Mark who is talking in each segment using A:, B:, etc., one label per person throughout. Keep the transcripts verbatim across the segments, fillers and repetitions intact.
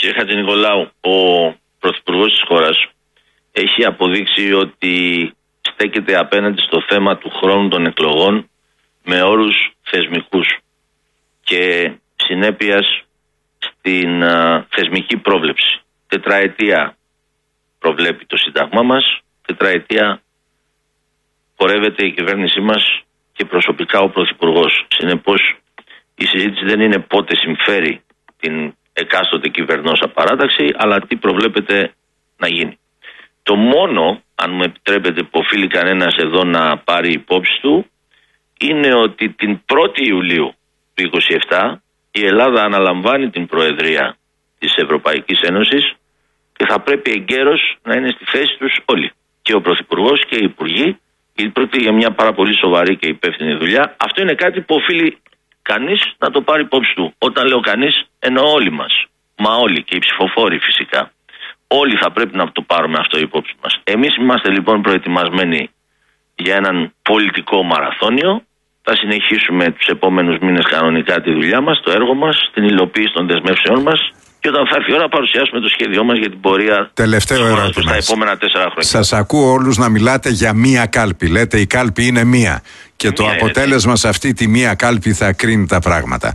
A: Κύριε Χατζηνικολάου, ο Πρωθυπουργός της χώρας έχει αποδείξει ότι στέκεται απέναντι στο θέμα του χρόνου των εκλογών με όρους θεσμικούς και συνέπειας στην α, θεσμική πρόβλεψη. Τετραετία προβλέπει το Σύνταγμά μας, τετραετία πορεύεται η κυβέρνησή μας και προσωπικά ο Πρωθυπουργός. Συνεπώς η συζήτηση δεν είναι πότε συμφέρει την εκάστοτε κυβερνώσα παράταξη, αλλά τι προβλέπεται να γίνει. Το μόνο, αν μου επιτρέπετε, που οφείλει κανένας εδώ να πάρει υπόψη του, είναι ότι την πρώτη Ιουλίου του είκοσι επτά η Ελλάδα αναλαμβάνει την Προεδρία της Ευρωπαϊκής Ένωσης και θα πρέπει εγκαίρως να είναι στη θέση τους όλοι. Και ο Πρωθυπουργός και οι Υπουργοί, γιατί πρόκειται για μια πάρα πολύ σοβαρή και υπεύθυνη δουλειά. Αυτό είναι κάτι που οφείλει κανείς να το πάρει υπόψη του. Όταν λέω κανείς, εννοώ όλοι μας. Μα όλοι, και οι ψηφοφόροι φυσικά. Όλοι θα πρέπει να το πάρουμε αυτό υπόψη μας. Εμείς είμαστε λοιπόν προετοιμασμένοι για έναν πολιτικό μαραθώνιο. Θα συνεχίσουμε τους επόμενους μήνες κανονικά τη δουλειά μας, το έργο μας, την υλοποίηση των δεσμεύσεών μας. Και όταν θα έρθει η ώρα, παρουσιάσουμε το σχέδιό μας για την πορεία
B: Τελευταίο ερώτημα.
A: Στα επόμενα τέσσερα χρόνια.
B: Σας ακούω όλους να μιλάτε για μία κάλπη. Λέτε η κάλπη είναι μία. Και μία το αποτέλεσμα είναι. Σε αυτή τη μία κάλπη θα κρίνει τα πράγματα.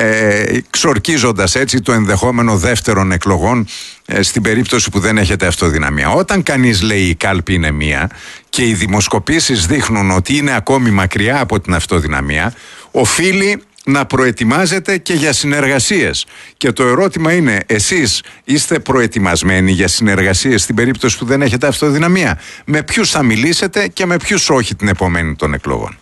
B: Ε, ξορκίζοντας έτσι το ενδεχόμενο δεύτερων εκλογών ε, στην περίπτωση που δεν έχετε αυτοδυναμία. Όταν κανείς λέει η κάλπη είναι μία και οι δημοσκοπήσεις δείχνουν ότι είναι ακόμη μακριά από την αυτοδυναμία, οφείλει να προετοιμάζετε και για συνεργασίες. Και το ερώτημα είναι, εσείς είστε προετοιμασμένοι για συνεργασίες στην περίπτωση που δεν έχετε αυτοδυναμία? Με ποιους θα μιλήσετε και με ποιους όχι την επομένη των εκλογών?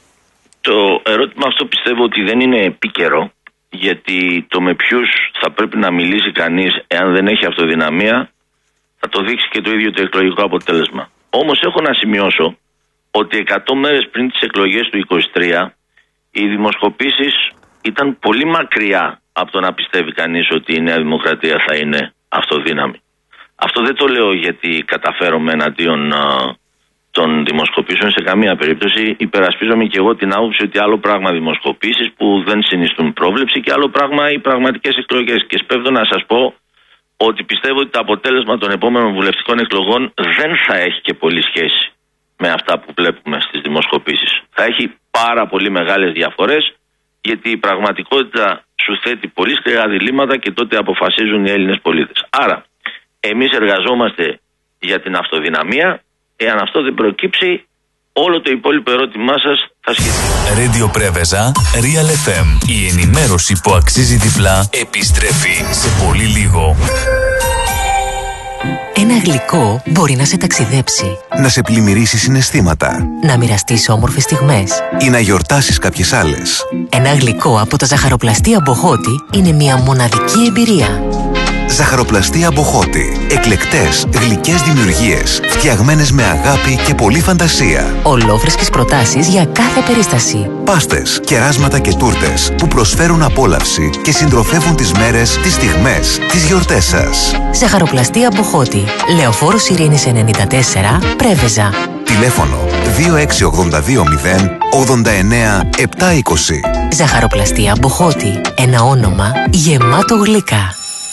A: Το ερώτημα αυτό πιστεύω ότι δεν είναι επίκαιρο, γιατί το με ποιους θα πρέπει να μιλήσει κανείς εάν δεν έχει αυτοδυναμία θα το δείξει και το ίδιο το εκλογικό αποτέλεσμα. Όμως έχω να σημειώσω ότι εκατό μέρες πριν τις εκλογές του είκοσι τρία οι δημοσκοπήσεις ήταν πολύ μακριά από το να πιστεύει κανείς ότι η Νέα Δημοκρατία θα είναι αυτοδύναμη. Αυτό δεν το λέω γιατί καταφέρομαι εναντίον α, των δημοσκοπήσεων σε καμία περίπτωση. Υπερασπίζομαι και εγώ την άποψη ότι άλλο πράγμα δημοσκοπήσεις που δεν συνιστούν πρόβλεψη και άλλο πράγμα οι πραγματικές εκλογές. Και σπέβδω να σας πω ότι πιστεύω ότι το αποτέλεσμα των επόμενων βουλευτικών εκλογών δεν θα έχει και πολύ σχέση με αυτά που βλέπουμε στις δημοσκοπήσεις. Θα έχει πάρα πολύ μεγάλες διαφορές, γιατί η πραγματικότητα σου θέτει πολύ σκληρά διλήμματα και τότε αποφασίζουν οι Έλληνες πολίτες. Άρα, εμείς εργαζόμαστε για την αυτοδυναμία. Εάν αυτό δεν προκύψει, όλο το υπόλοιπο ερώτημά σας θα σχετίζεται.
C: Radio Πρέβεζα, Real εφ εμ. Η ενημέρωση που αξίζει διπλά επιστρέφει σε πολύ λίγο.
D: Ένα γλυκό μπορεί να σε ταξιδέψει,
E: να σε πλημμυρίσει συναισθήματα,
D: να μοιραστείς όμορφες στιγμές
E: ή να γιορτάσεις κάποιες άλλες.
D: Ένα γλυκό από τα ζαχαροπλαστεία Μποχώτη είναι μια μοναδική εμπειρία.
E: Ζαχαροπλαστεία Μποχώτη. Εκλεκτές, γλυκές δημιουργίες, φτιαγμένες με αγάπη και πολλή φαντασία.
D: Ολόφρεσκες προτάσεις για κάθε περίσταση.
E: Πάστες, κεράσματα και τούρτες που προσφέρουν απόλαυση και συντροφεύουν τις μέρες, τις στιγμές, τις γιορτές σας.
D: Ζαχαροπλαστεία Μποχώτη. Λεωφόρος Ειρήνης ενενήντα τέσσερα, Πρέβεζα.
E: Τηλέφωνο δύο έξι ογδόντα δύο μηδέν ογδόντα εννέα επτακόσια είκοσι.
D: Ζαχαροπλαστεία Μποχώτη. Ένα όνομα γεμάτο γλυκά.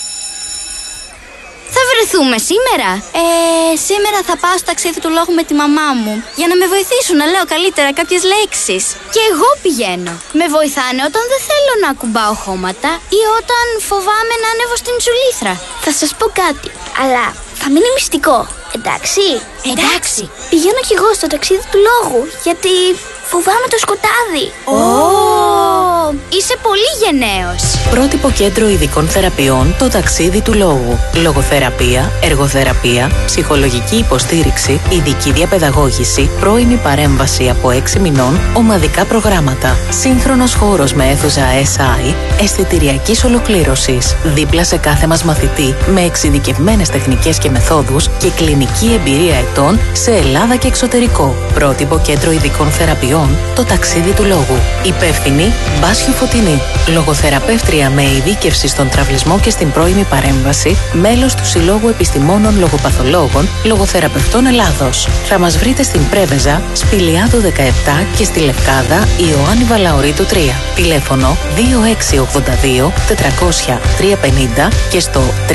F: Θα βρεθούμε σήμερα. Ε, σήμερα θα πάω στο ταξίδι του λόγου με τη μαμά μου για να με βοηθήσουν να λέω καλύτερα κάποιες λέξεις. Και εγώ πηγαίνω. Με βοηθάνε όταν δεν θέλω να ακουμπάω χώματα ή όταν φοβάμαι να ανέβω στην τσουλήθρα.
G: Θα σας πω κάτι, αλλά θα μείνει μυστικό. Εντάξει.
F: Εντάξει.
G: Πηγαίνω κι εγώ στο ταξίδι του λόγου, γιατί φοβάμαι το σκοτάδι.
F: Ω, είσαι πολύ γενναίος.
D: Πρότυπο κέντρο ειδικών θεραπείων, το ταξίδι του λόγου. Λογοθεραπεία, εργοθεραπεία, ψυχολογική υποστήριξη, ειδική διαπαιδαγώγηση, πρώιμη παρέμβαση από έξι μηνών, ομαδικά προγράμματα. Σύγχρονος χώρος με αίθουσα ες άι, αισθητηριακής ολοκλήρωσης. Δίπλα σε κάθε μας μαθητή, με εξειδικευμένες τεχνικές και μεθόδους και κλινική εμπειρία ετών σε Ελλάδα και εξωτερικό. Πρότυπο κέντρο ειδικών θεραπείων, το ταξίδι του λόγου. Υπεύθυνη Μπάσιο Φωτεινή. Λογοθεραπεύτρια με ειδίκευση στον τραυλισμό και στην πρώιμη παρέμβαση, μέλος του Συλλόγου Επιστημόνων Λογοπαθολόγων Λογοθεραπευτών Ελλάδος. Θα μας βρείτε στην Πρέβεζα, Σπηλιάδου δεκαεπτά και στη Λευκάδα Ιωάννη Βαλαωρίτου τρία. Τηλέφωνο δύο έξι ογδόντα δύο τετρακόσια τριακόσια πενήντα και στο